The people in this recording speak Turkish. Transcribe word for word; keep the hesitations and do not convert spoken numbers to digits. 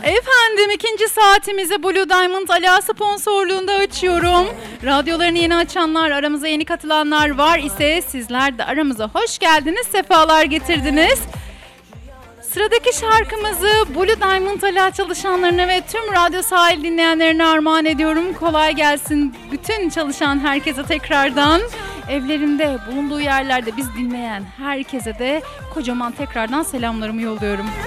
Efendim ikinci saatimizi Blue Diamond Ala sponsorluğunda açıyorum. Radyolarını yeni açanlar, aramıza yeni katılanlar var ise sizler de aramıza hoş geldiniz, sefalar getirdiniz. Sıradaki şarkımızı Blue Diamond Ala çalışanlarına ve tüm Radyo Sahil dinleyenlerine armağan ediyorum. Kolay gelsin bütün çalışan herkese tekrardan. Evlerinde, bulunduğu yerlerde biz dinleyen herkese de kocaman tekrardan selamlarımı yolluyorum.